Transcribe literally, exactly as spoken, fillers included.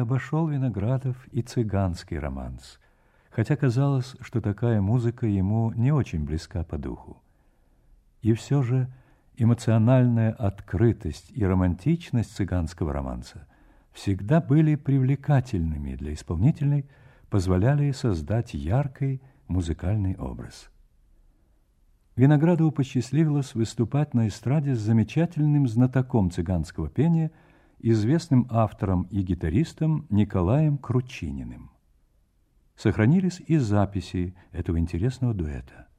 обошел Виноградов и цыганский романс, хотя казалось, что такая музыка ему не очень близка по духу. И все же эмоциональная открытость и романтичность цыганского романса всегда были привлекательными для исполнителей, позволяли создать яркий музыкальный образ. Виноградову посчастливилось выступать на эстраде с замечательным знатоком цыганского пения, известным автором и гитаристом Николаем Кручининым. Сохранились и записи этого интересного дуэта.